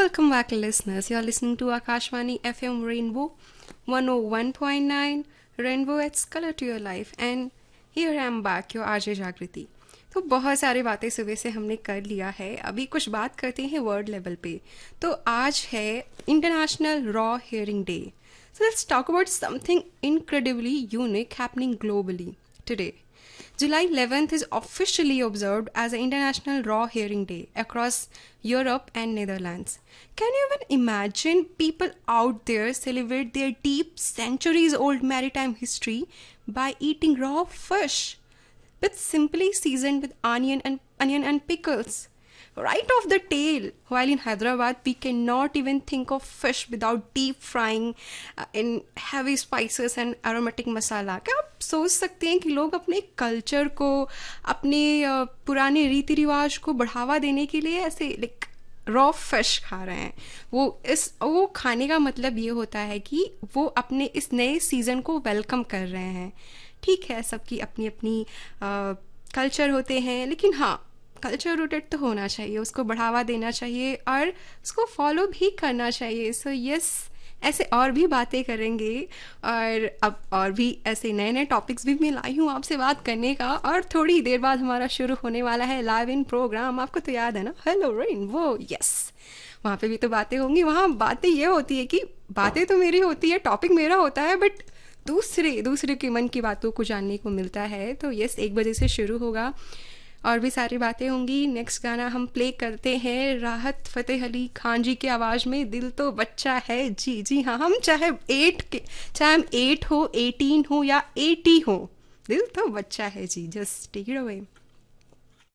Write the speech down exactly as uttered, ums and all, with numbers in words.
welcome back, listeners. You're listening to Akashvani F M Rainbow one oh one point nine. Rainbow adds color to your life. And here I am back, your R J Jagriti. तो बहुत सारी बातें सुबह से हमने कर लिया है. अभी कुछ बात करते हैं वर्ल्ड लेवल पे. तो आज है international raw hearing day. So let's talk about something incredibly unique happening globally today. July eleventh is officially observed as an International Raw Hearing Day across Europe and Netherlands. Can you even imagine people out there celebrate their deep, centuries-old maritime history by eating raw fish, with simply seasoned with onion and onion and pickles? Right off the tail, while in Hyderabad, we cannot even think of fish without deep frying uh, in heavy spices and aromatic masala. क्या आप सोच सकते हैं कि लोग अपने culture को, अपने uh, पुराने रीति रिवाज को बढ़ावा देने के लिए ऐसे लाइक रॉ फिश खा रहे हैं? वो इस वो खाने का मतलब ये होता है कि वो अपने इस नए सीज़न को वेलकम कर रहे हैं. ठीक है, सबकी अपनी अपनी कल्चर uh, होते हैं, लेकिन हाँ, कल्चर रूटेड तो होना चाहिए, उसको बढ़ावा देना चाहिए और उसको फॉलो भी करना चाहिए. सो so, यस yes, ऐसे और भी बातें करेंगे और अब और भी ऐसे नए नए टॉपिक्स भी मैं लाई हूँ आपसे बात करने का. और थोड़ी देर बाद हमारा शुरू होने वाला है लाइव इन प्रोग्राम. आपको तो याद है ना, हेलो रेनबो. यस, वहाँ पे भी तो बातें होंगी. वहाँ बातें ये होती है कि बातें तो मेरी होती है, टॉपिक मेरा होता है, बट दूसरे दूसरे के मन की बातों को जानने को मिलता है. तो यस, एक बजे से शुरू होगा और भी सारी बातें होंगी. नेक्स्ट गाना हम प्ले करते हैं राहत फ़तेह अली खान जी की आवाज़ में, दिल तो बच्चा है जी. जी हाँ, हम चाहे एट के चाहे हम एट हो, एटीन हो या एटी हो, दिल तो बच्चा है जी. Just take it away.